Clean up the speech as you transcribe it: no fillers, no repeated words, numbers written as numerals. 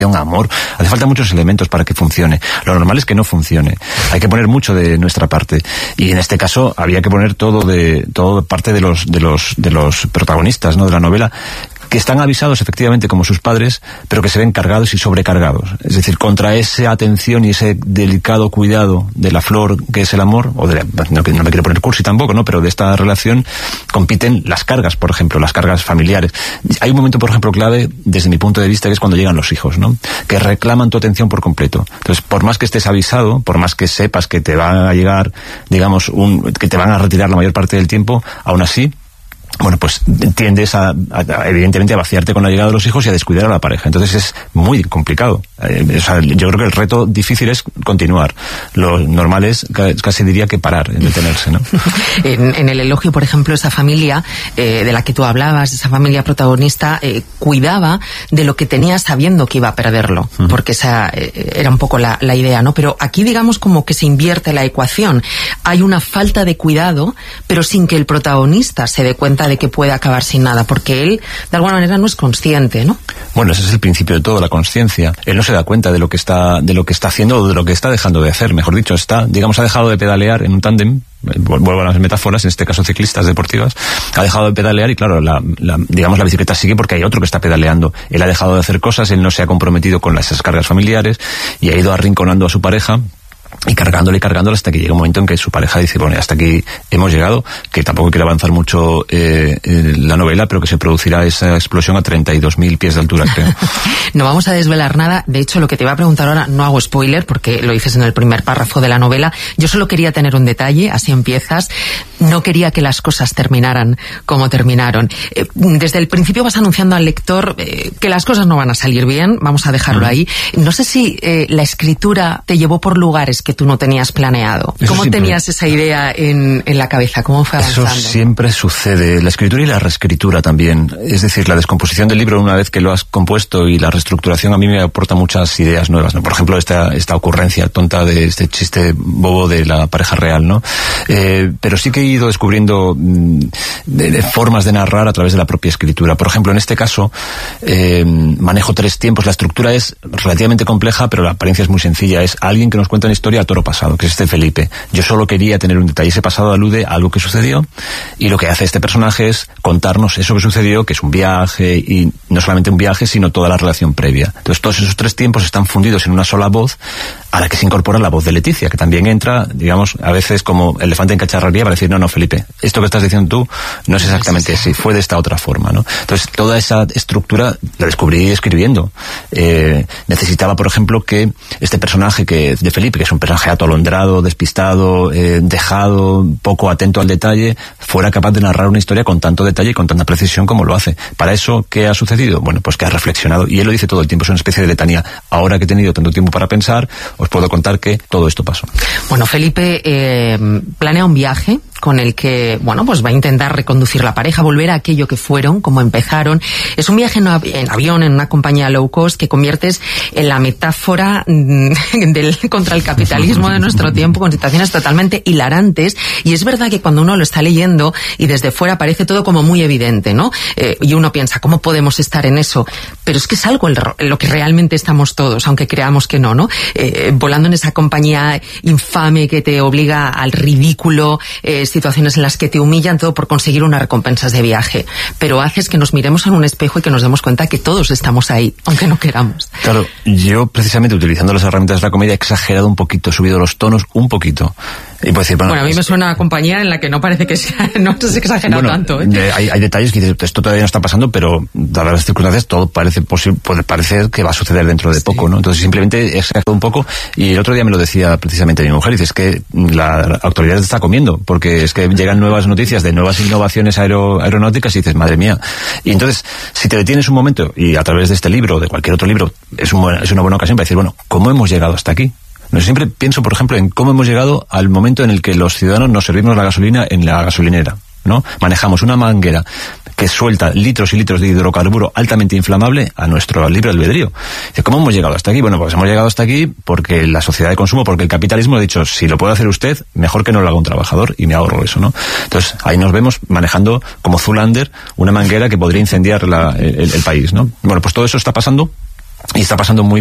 amor, hace falta muchos elementos para que funcione. Lo normal es que no funcione. Hay que poner mucho de nuestra parte. Y en este caso había que poner todo parte de los protagonistas, ¿no?, de la novela, que están avisados efectivamente como sus padres, pero que se ven cargados y sobrecargados. Es decir, contra esa atención y ese delicado cuidado de la flor que es el amor, o no me quiero poner cursi tampoco, ¿no?, pero de esta relación compiten las cargas, por ejemplo, las cargas familiares. Hay un momento, por ejemplo, clave, desde mi punto de vista, que es cuando llegan los hijos, ¿no?, que reclaman tu atención por completo. Entonces, por más que estés avisado, por más que sepas que te van a llegar, digamos, que te van a retirar la mayor parte del tiempo, aún así, bueno, pues tiendes evidentemente a vaciarte con la llegada de los hijos y a descuidar a la pareja. Entonces es muy complicado. Yo creo que el reto difícil es continuar. Lo normal es, casi diría, que parar, detenerse, ¿no? En el elogio, por ejemplo, esa familia de la que tú hablabas, esa familia protagonista, cuidaba de lo que tenía sabiendo que iba a perderlo, porque esa era un poco la idea, ¿no? Pero aquí, digamos, como que se invierte la ecuación. Hay una falta de cuidado, pero sin que el protagonista se dé cuenta de que puede acabar sin nada, porque él, de alguna manera, no es consciente, ¿no? Bueno, ese es el principio de todo, la consciencia. Él no se da cuenta de lo que está haciendo o de lo que está dejando de hacer, mejor dicho. Ha dejado de pedalear en un tándem, vuelvo a las metáforas, en este caso ciclistas deportivas, ha dejado de pedalear y claro, la bicicleta sigue porque hay otro que está pedaleando. Él ha dejado de hacer cosas, él no se ha comprometido con esas cargas familiares y ha ido arrinconando a su pareja y cargándole hasta que llega un momento en que su pareja dice, bueno, hasta aquí hemos llegado, que tampoco quiero avanzar mucho la novela, pero que se producirá esa explosión a 32.000 pies de altura, creo. No vamos a desvelar nada. De hecho, lo que te iba a preguntar ahora, no hago spoiler, porque lo dices en el primer párrafo de la novela. Yo solo quería tener un detalle, así empiezas. No quería que las cosas terminaran como terminaron. Desde el principio vas anunciando al lector que las cosas no van a salir bien, vamos a dejarlo ahí. No sé si la escritura te llevó por lugares que tú no tenías planeado. ¿Cómo tenías esa idea en la cabeza? ¿Cómo fue avanzando? Eso siempre sucede. La escritura y la reescritura también. Es decir, la descomposición del libro una vez que lo has compuesto y la reestructuración a mí me aporta muchas ideas nuevas, ¿no? Por ejemplo, esta ocurrencia tonta de este chiste bobo de la pareja real, ¿no? Pero sí que he ido descubriendo formas de narrar a través de la propia escritura. Por ejemplo, en este caso manejo 3 tiempos. La estructura es relativamente compleja, pero la apariencia es muy sencilla. Es alguien que nos cuenta una historia a toro pasado, que es Felipe. Yo solo quería tener un detalle. Ese pasado alude a algo que sucedió y lo que hace este personaje es contarnos eso que sucedió, que es un viaje, y no solamente un viaje, sino toda la relación previa. Entonces todos esos 3 tiempos están fundidos en una sola voz, a la que se incorpora la voz de Leticia, que también entra, digamos, a veces como elefante en cacharrería para decir, no, Felipe, esto que estás diciendo tú no es exactamente así, fue de esta otra forma, ¿no? Entonces toda esa estructura la descubrí escribiendo. Necesitaba, por ejemplo, que este personaje de Felipe, que es un personaje atolondrado, despistado, dejado, poco atento al detalle, fuera capaz de narrar una historia con tanto detalle y con tanta precisión como lo hace. Para eso, ¿qué ha sucedido? Bueno, pues que ha reflexionado, y él lo dice todo el tiempo, es una especie de letanía. Ahora que he tenido tanto tiempo para pensar, os puedo contar que todo esto pasó. Bueno, Felipe planea un viaje con el que, bueno, pues va a intentar reconducir la pareja, volver a aquello que fueron, como empezaron. Es un viaje en avión, en una compañía low cost, que conviertes en la metáfora contra el capitalismo de nuestro tiempo, con situaciones totalmente hilarantes. Y es verdad que cuando uno lo está leyendo y desde fuera parece todo como muy evidente, ¿no? Y uno piensa, ¿cómo podemos estar en eso? Pero es que es algo en lo que realmente estamos todos, aunque creamos que no, ¿no? Volando en esa compañía infame que te obliga al ridículo, situaciones en las que te humillan, todo por conseguir unas recompensas de viaje. Pero haces que nos miremos en un espejo y que nos demos cuenta que todos estamos ahí, aunque no queramos. Claro, yo precisamente utilizando las herramientas de la comedia he exagerado un poquito, he subido los tonos un poquito. Y puedo decir, bueno, a mí me suena a compañía en la que no parece que sea, no se exagera tanto. Hay detalles que dices, esto todavía no está pasando, pero dadas las circunstancias todo parece posible, puede parecer que va a suceder dentro de poco, ¿no? Entonces simplemente he exagerado un poco, y el otro día me lo decía precisamente mi mujer, dice, es que la autoridad te está comiendo, porque es que llegan nuevas noticias de nuevas innovaciones aeronáuticas y dices, madre mía. Y entonces, si te detienes un momento, y a través de este libro o de cualquier otro libro, es una buena ocasión para decir, bueno, ¿cómo hemos llegado hasta aquí? No, siempre pienso, por ejemplo, en cómo hemos llegado al momento en el que los ciudadanos nos servimos la gasolina en la gasolinera, ¿no? Manejamos una manguera que suelta litros y litros de hidrocarburo altamente inflamable a nuestro libre albedrío. ¿Cómo hemos llegado hasta aquí? Bueno, pues hemos llegado hasta aquí porque la sociedad de consumo, porque el capitalismo ha dicho, si lo puede hacer usted, mejor que no lo haga un trabajador, y me ahorro eso, ¿no? Entonces, ahí nos vemos manejando como Zoolander una manguera que podría incendiar el país, ¿no? Bueno, pues todo eso está pasando y está pasando muy